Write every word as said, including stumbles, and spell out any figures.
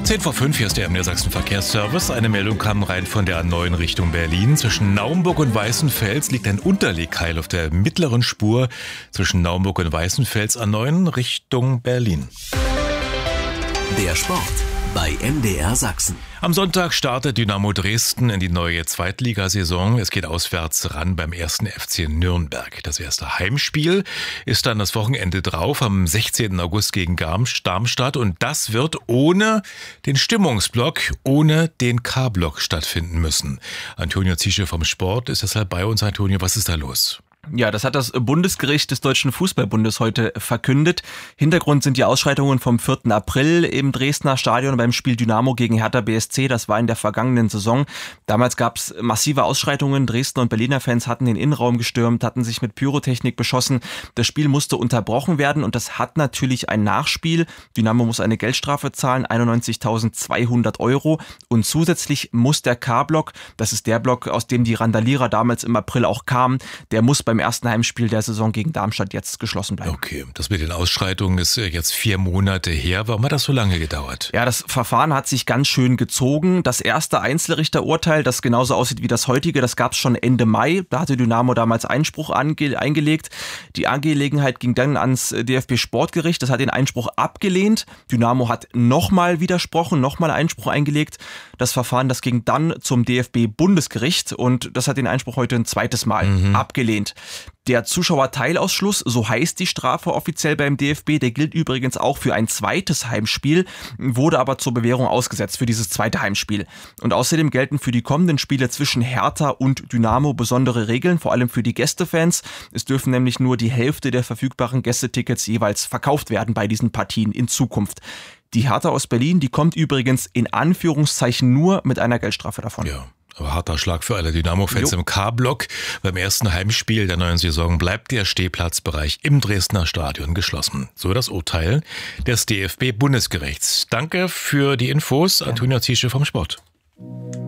zehn vor fünf, hier ist der M D R Sachsen Verkehrsservice. Eine Meldung kam rein von der A neun Richtung Berlin. Zwischen Naumburg und Weißenfels liegt ein Unterlegkeil auf der mittleren Spur zwischen Naumburg und Weißenfels, A neun Richtung Berlin. Der Sport bei M D R Sachsen. Am Sonntag startet Dynamo Dresden in die neue Zweitligasaison. Es geht auswärts ran beim ersten F C Nürnberg. Das erste Heimspiel ist dann das Wochenende drauf, am sechzehnten August gegen Darmstadt. Und das wird ohne den Stimmungsblock, ohne den K-Block stattfinden müssen. Antonio Ziesche vom Sport ist deshalb bei uns. Antonio, was ist da los? Ja, das hat das Bundesgericht des Deutschen Fußballbundes heute verkündet. Hintergrund sind die Ausschreitungen vom vierten April im Dresdner Stadion beim Spiel Dynamo gegen Hertha B S C. Das war in der vergangenen Saison. Damals gab es massive Ausschreitungen. Dresdner und Berliner Fans hatten den Innenraum gestürmt, hatten sich mit Pyrotechnik beschossen. Das Spiel musste unterbrochen werden und das hat natürlich ein Nachspiel. Dynamo muss eine Geldstrafe zahlen, einundneunzigtausendzweihundert Euro. Und zusätzlich muss der K-Block, das ist der Block, aus dem die Randalierer damals im April auch kamen, der muss beim ersten Heimspiel der Saison gegen Darmstadt jetzt geschlossen bleiben. Okay, das mit den Ausschreitungen ist jetzt vier Monate her. Warum hat das so lange gedauert? Ja, das Verfahren hat sich ganz schön gezogen. Das erste Einzelrichterurteil, das genauso aussieht wie das heutige, das gab es schon Ende Mai. Da hatte Dynamo damals Einspruch ange- eingelegt. Die Angelegenheit ging dann ans D F B-Sportgericht. Das hat den Einspruch abgelehnt. Dynamo hat nochmal widersprochen, nochmal Einspruch eingelegt. Das Verfahren, das ging dann zum D F B-Bundesgericht und das hat den Einspruch heute ein zweites Mal mhm. abgelehnt. Der Zuschauerteilausschluss, so heißt die Strafe offiziell beim D F B, der gilt übrigens auch für ein zweites Heimspiel, wurde aber zur Bewährung ausgesetzt für dieses zweite Heimspiel. Und außerdem gelten für die kommenden Spiele zwischen Hertha und Dynamo besondere Regeln, vor allem für die Gästefans. Es dürfen nämlich nur die Hälfte der verfügbaren Gästetickets jeweils verkauft werden bei diesen Partien in Zukunft. Die Hertha aus Berlin, die kommt übrigens in Anführungszeichen nur mit einer Geldstrafe davon. Ja. Aber harter Schlag für alle Dynamo-Fans im K-Block. Beim ersten Heimspiel der neuen Saison bleibt der Stehplatzbereich im Dresdner Stadion geschlossen. So das Urteil des D F B-Bundesgerichts. Danke für die Infos, Antonio Ziesche vom Sport.